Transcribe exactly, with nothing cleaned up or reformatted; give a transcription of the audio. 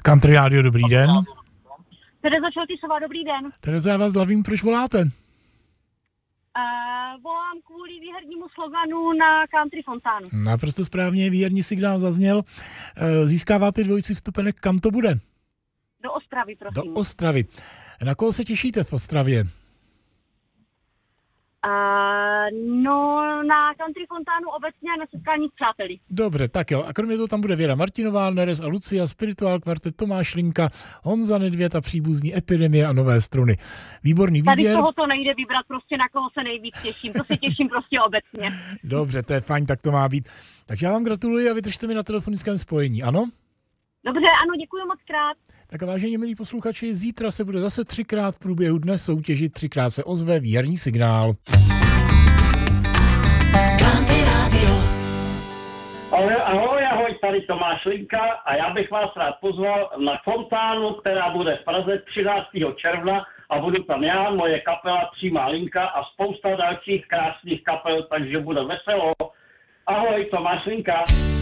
Country Radio, dobrý den. Tereza Šeltisová, dobrý den. Tereza, já vás zdravím, proč voláte? Uh, volám kvůli výhernímu sloganu na Country Fontánu. Naprosto správně, výherní signál zazněl. Uh, získáváte dvojici vstupenek, kam to bude? Do Ostravy, prosím. Do Ostravy. Na koho se těšíte v Ostravě? Uh, no, na Country Fontánu obecně na setkání s přáteli. Dobře, tak jo. A kromě toho tam bude Věra Martinová, Neres a Lucia, Spiritual Kvartet, Tomáš Linka, Honza Nedvěd a příbuzní Epidemie a Nové struny. Výborný výběr. Tady z toho to nejde vybrat, prostě na koho se nejvíc těším. To se těším prostě obecně. Dobře, to je fajn, tak to má být. Takže já vám gratuluji a vydržte mi na telefonickém spojení, ano? Dobře, ano, děkuji moc krát. Tak a vážení milí posluchači, zítra se bude zase třikrát v průběhu dne soutěžit, třikrát se ozve výherní signál. Ahoj, ahoj, ahoj, tady Tomáš Linka a já bych vás rád pozval na fontánu, která bude v Praze třináctého června a budu tam já, moje kapela Přímá linka a spousta dalších krásných kapel, takže bude veselo. Ahoj, Tomáš Linka.